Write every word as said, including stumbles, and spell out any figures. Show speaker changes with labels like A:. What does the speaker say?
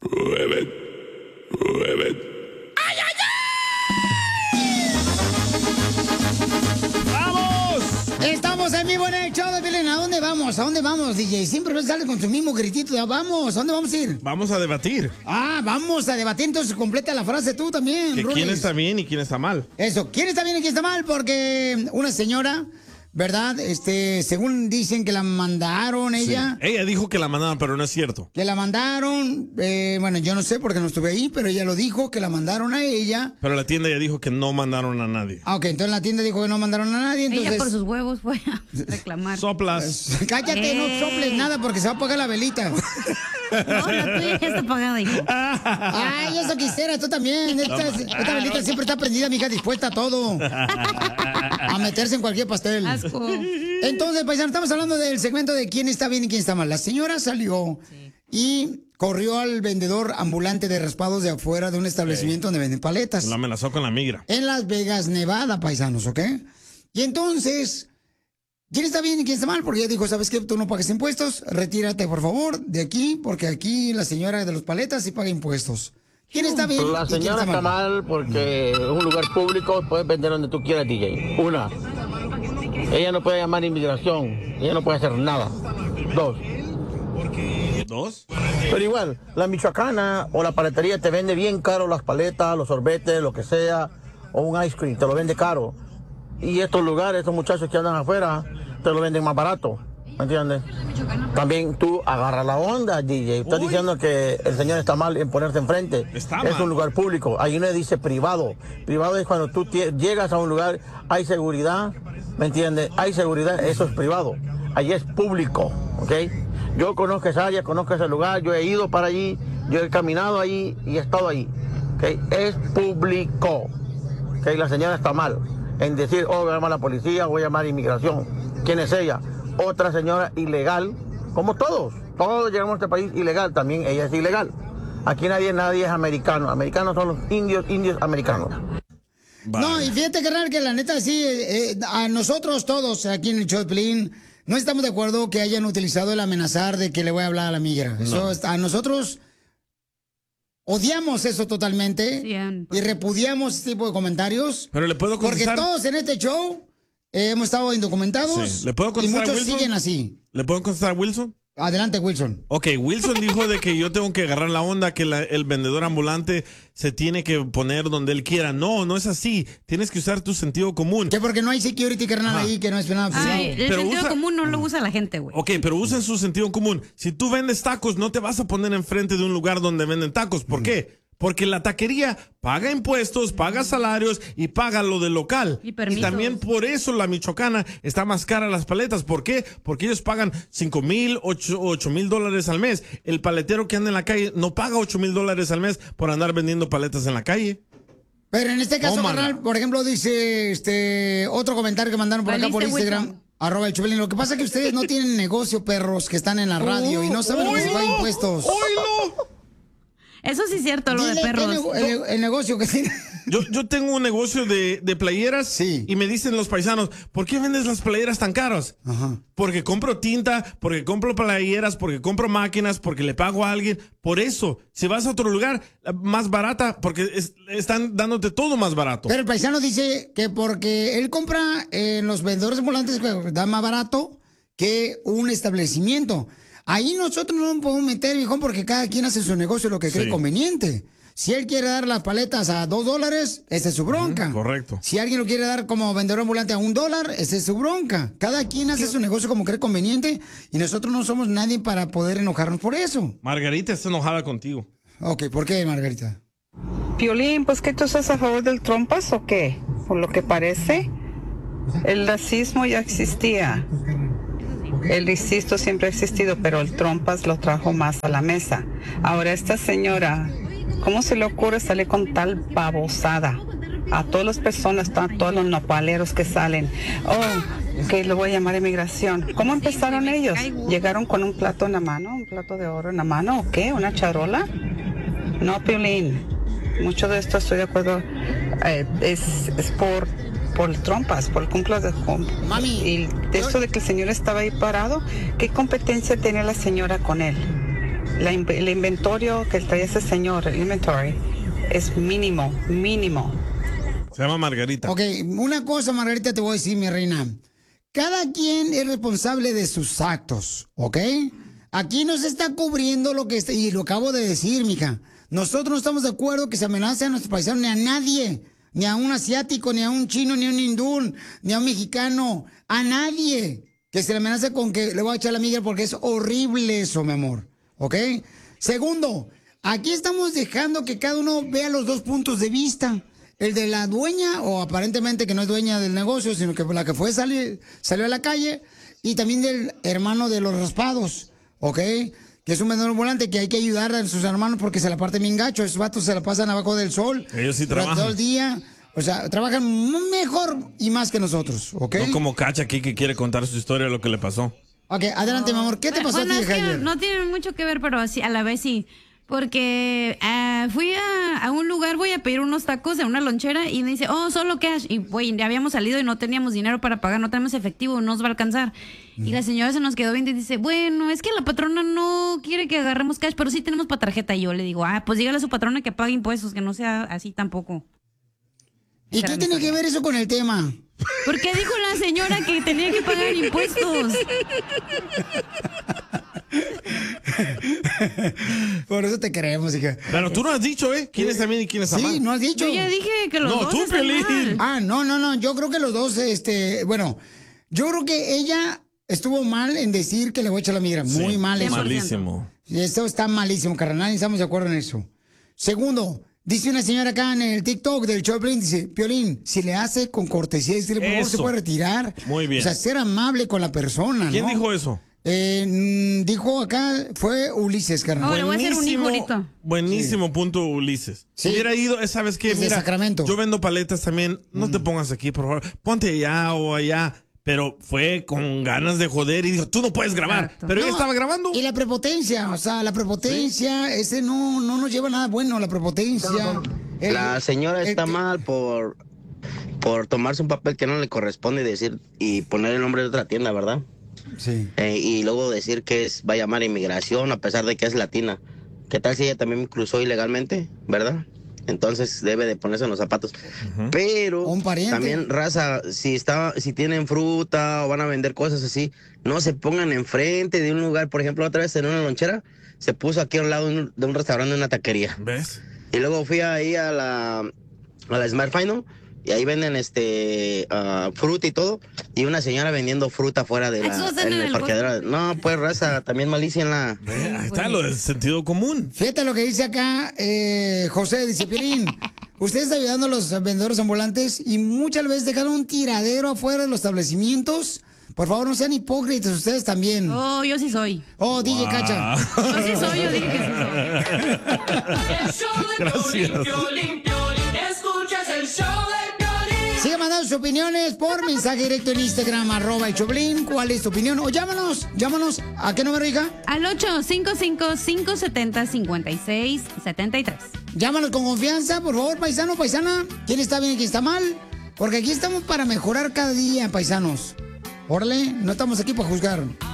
A: Mueve, mueve.
B: ¡Ay, ay, ay!
C: ¡Vamos!
B: Estamos en vivo en el show de Piolín. ¿A dónde vamos? ¿A dónde vamos, D J? Siempre sale con su mismo gritito. Ya vamos. ¿A dónde vamos a ir?
C: Vamos a debatir.
B: Ah, vamos a debatir. Entonces completa la frase tú también,
C: Que
B: Rulis.
C: quién está bien y quién está mal.
B: Eso, ¿quién está bien y quién está mal? Porque una señora, ¿verdad? Este, según dicen que la mandaron ella.
C: Sí. Ella dijo que la mandaron, pero no es cierto.
B: Que la mandaron, eh, bueno, yo no sé porque no estuve ahí, pero ella lo dijo, que la mandaron a ella.
C: Pero la tienda ya dijo que no mandaron a nadie.
B: Ah, ok, entonces la tienda dijo que no mandaron a nadie, entonces...
D: Ella por sus huevos fue a reclamar.
C: Soplas.
B: Cállate,
D: Eh.
B: no soples nada porque se va a apagar la velita.
D: No, la tuya ya está apagada, hijo.
B: Ay, eso quisiera, tú también. Esta, esta velita siempre está prendida, mija, dispuesta a todo. A meterse en cualquier pastel.
D: Asco.
B: Entonces, paisano, estamos hablando del segmento de quién está bien y quién está mal. La señora salió
D: Sí.
B: y corrió al vendedor ambulante de raspados de afuera de un establecimiento donde venden paletas.
C: La amenazó con la migra.
B: En Las Vegas, Nevada, paisanos, ¿ok? Y entonces, ¿quién está bien y quién está mal? Porque ella dijo, ¿sabes qué? Tú no pagas impuestos, retírate, por favor, de aquí, porque aquí la señora de los paletas sí paga impuestos. ¿Quién está bien?
E: La
B: y quién
E: señora está mal porque es un lugar público, puedes vender donde tú quieras, D J. Una, ella no puede llamar a inmigración, ella no puede hacer nada. Dos,
C: ¿Dos?
E: pero igual, la michoacana o la paletería te vende bien caro las paletas, los sorbetes, lo que sea, o un ice cream, te lo vende caro. Y estos lugares, estos muchachos que andan afuera, te lo venden más barato, ¿me entiendes? También tú agarras la onda, D J. Estás
C: Uy.
E: diciendo que el señor está mal en ponerse enfrente.
C: Está
E: es
C: mal.
E: un lugar público. Ahí no dice privado. Privado es cuando tú tie- llegas a un lugar, hay seguridad, ¿me entiendes? Hay seguridad, eso es privado. Allí es público, ¿ok? Yo conozco esa área, conozco ese lugar, yo he ido para allí, yo he caminado allí y he estado allí, ¿ok? Es público, ¿ok? La señora está mal en decir, oh, voy a llamar a la policía, voy a llamar a inmigración. ¿Quién es ella? Otra señora ilegal, como todos. Todos llegamos a este país ilegal, también ella es ilegal. Aquí nadie, nadie es americano. Americanos son los indios, indios americanos.
B: No, y fíjate, carnal, que la neta sí, eh, eh, a nosotros todos aquí en el show de Piolín, no estamos de acuerdo que hayan utilizado el amenazar de que le voy a hablar a la migra. Eso
C: No.
B: está- a nosotros odiamos eso totalmente
D: Sí, an-
B: y repudiamos ese tipo de comentarios.
C: Pero le puedo
B: Porque
C: contestar.
B: todos en este show eh, hemos estado indocumentados
C: Sí. ¿Le puedo
B: y
C: contestar a
B: muchos
C: Wilson?
B: siguen así.
C: ¿Le puedo contestar a Wilson?
B: Adelante, Wilson.
C: Ok, Wilson dijo de que yo tengo que agarrar la onda, que la- el vendedor ambulante se tiene que poner donde él quiera. No, no es así. Tienes que usar tu sentido común.
B: Que porque no hay security, carnal, ahí, que no es nada.
D: Ay, el
C: Pero
D: sentido
C: usa-
D: común no lo usa la gente, güey.
C: Ok, pero usen su sentido común. Si tú vendes tacos, no te vas a poner enfrente de un lugar donde venden tacos. ¿Por qué? Porque la taquería paga impuestos, paga salarios y paga lo del local.
D: Y permisos.
C: también por eso la michoacana está más cara las paletas. ¿Por qué? Porque ellos pagan cinco mil, ocho mil dólares al mes. El paletero que anda en la calle no paga ocho mil dólares al mes por andar vendiendo paletas en la calle.
B: Pero en este caso,
C: Oh, mana.
B: carnal, por ejemplo, dice este otro comentario que mandaron por acá por
D: Valiste,
B: Instagram.
D: Wilson.
B: Arroba el Chupelín. Lo que pasa es que ustedes no tienen negocio, perros, que están en la radio y no saben lo que se paga impuestos.
C: ¡Oílo!
D: Eso sí es cierto, lo
B: Dile
D: de
B: qué
D: perros.
B: nego- el, el negocio que tiene.
C: Yo, yo tengo un negocio de, de playeras
B: Sí.
C: y me dicen los paisanos, ¿por qué vendes las playeras tan caras?
B: Ajá.
C: Porque compro tinta, porque compro playeras, porque compro máquinas, porque le pago a alguien. Por eso, si vas a otro lugar, más barata, porque es- están dándote todo más barato.
B: Pero el paisano dice que porque él compra en los vendedores ambulantes que da más barato que un establecimiento. Ahí nosotros no nos podemos meter, viejón, porque cada quien hace su negocio lo que cree
C: Sí.
B: conveniente. Si él quiere dar las paletas a dos dólares, esa es su bronca.
C: correcto.
B: Si alguien lo quiere dar como vendedor ambulante a un dólar, esa es su bronca. Cada quien hace su negocio como cree conveniente y nosotros no somos nadie para poder enojarnos por eso.
C: Margarita está enojada contigo.
B: Ok, ¿por qué, Margarita?
F: Piolín, pues que tú estás a favor del trompas o qué? Por lo que parece, el racismo ya existía. El racismo siempre ha existido, pero el trompas lo trajo más a la mesa. Ahora esta señora, ¿cómo se le ocurre salir con tal babosada? A todas las personas, a todos los nopaleros que salen. Oh, que lo voy a llamar a inmigración. ¿Cómo empezaron ellos? ¿Llegaron con un plato en la mano? ¿Un plato de oro en la mano o qué? ¿Una charola? No, Piolín. Mucho de esto estoy de acuerdo. Eh, es, es por, por trompas, por el cumpleaños de home.
B: Mami,
F: Y de esto de que el señor estaba ahí parado, ¿qué competencia tenía la señora con él? La in- el inventario que trae ese señor, el inventory, es mínimo, mínimo.
C: Se llama Margarita.
B: Ok, una cosa, Margarita, te voy a decir, mi reina. Cada quien es responsable de sus actos, ¿ok? Aquí no se está cubriendo lo que está, y lo acabo de decir, mija. Nosotros no estamos de acuerdo que se amenace a nuestros paisanos ni a nadie, ni a un asiático, ni a un chino, ni a un hindú, ni a un mexicano, a nadie que se le amenace con que le voy a echar la migra porque es horrible eso, mi amor, ¿ok? Segundo, aquí estamos dejando que cada uno vea los dos puntos de vista. El de la dueña, o aparentemente que no es dueña del negocio, sino que la que fue salir, salió a la calle, y también del hermano de los raspados, ¿ok? Que es un vendedor ambulante que hay que ayudar a sus hermanos porque se la parten bien gacho. Esos vatos se la pasan abajo del sol.
C: Ellos sí
B: durante
C: trabajan.
B: todo el día. O sea, trabajan mejor y más que nosotros, ¿ok?
C: No como Cacha aquí que quiere contar su historia de lo que le pasó.
B: Ok, adelante, mi amor. ¿Qué te pasó
D: Bueno,
B: a ti,
D: es que
B: Javier?
D: no tiene mucho que ver, pero sí, a la vez sí. Porque ah, fui a, a un lugar, voy a pedir unos tacos de una lonchera y me dice, oh, solo cash. Y güey, ya habíamos salido y no teníamos dinero para pagar, no tenemos efectivo, no nos va a alcanzar. Y la señora se nos quedó viendo y dice, bueno, es que la patrona no quiere que agarremos cash, pero sí tenemos para tarjeta. Y yo le digo, ah, pues dígale a su patrona que pague impuestos, que no sea así tampoco.
B: ¿Y qué tiene que ver eso con el tema?
D: Porque dijo la señora que tenía que pagar impuestos.
B: Por eso te creemos, hija.
C: Pero tú no has dicho, ¿eh? ¿Quién está bien y quién está mal?
B: Sí, no has dicho.
D: Yo ya dije que los
C: No,
D: dos
C: tú,
D: están
C: Piolín.
D: mal.
B: Ah, no, no, no. Yo creo que los dos, este, bueno, yo creo que ella estuvo mal en decir que le voy a echar la migra. Muy
C: Sí,
B: mal eso.
C: Malísimo.
B: Eso está malísimo, carnal. Y estamos de acuerdo en eso. Segundo, dice una señora acá en el TikTok del show de Piolín, dice, Piolín, si le hace con cortesía, decirle, por favor, se
C: Eso.
B: puede retirar.
C: Muy bien.
B: O sea, ser amable con la persona,
C: ¿Quién
B: ¿no?
C: dijo eso?
B: Eh, mm, dijo acá, fue Ulises, carnal.
D: Oh, le voy a hacer un hijo ahorita.
C: buenísimo punto, Ulises.
B: Sí.
C: Si hubiera ido, eh, ¿sabes qué?
B: Es de
C: Mira,
B: Sacramento.
C: yo vendo paletas también. No te pongas aquí, por favor. Ponte allá o allá. Pero fue con ganas de joder y dijo, tú no puedes grabar.
D: Exacto.
C: Pero ella
B: No,
C: estaba grabando.
B: Y la prepotencia, o sea, la prepotencia, ese no, no nos lleva a nada bueno, la prepotencia. El-
G: La señora
B: el
G: está
B: que-
G: mal por, por tomarse un papel que no le corresponde y decir y poner el nombre de otra tienda, ¿verdad?
B: Sí.
G: Eh, y luego decir que es, va a llamar a inmigración a pesar de que es latina. ¿Qué tal si ella también cruzó ilegalmente, verdad? Entonces debe de ponerse en los zapatos. Pero
B: Un pariente.
G: también, raza, si está, si tienen fruta o van a vender cosas así, no se pongan enfrente de un lugar. Por ejemplo, otra vez en una lonchera se puso aquí a un lado de un, de un restaurante, de una taquería.
C: ¿Ves?
G: Y luego fui ahí a la, a la Smart Final y ahí venden este ah, fruta y todo. Y una señora vendiendo fruta fuera de la,
D: Eso hacen
G: en
D: en
G: el
D: el
G: parqueadero. No, pues raza, también malicia en la...
C: Ve, ahí está lo del sentido común.
B: Fíjate lo que dice acá eh, José, dice, Piolín, usted está ayudando a los vendedores ambulantes y muchas veces dejaron un tiradero afuera de los establecimientos. Por favor, no sean hipócritas ustedes también.
D: Oh, yo sí soy.
B: Oh, D J Cacha.
D: Yo sí soy, yo dije que sí soy.
C: Gracias.
B: Sigue mandando sus opiniones por mensaje directo en Instagram, arroba el Choplin. ¿Cuál es tu opinión? O llámanos, llámanos. ¿A qué número, hija?
D: Al ocho cinco cinco, cinco siete cero, cinco seis siete tres.
B: Llámanos con confianza, por favor, paisano, paisana. ¿Quién está bien y quién está mal? Porque aquí estamos para mejorar cada día, paisanos. Órale, no estamos aquí para juzgar.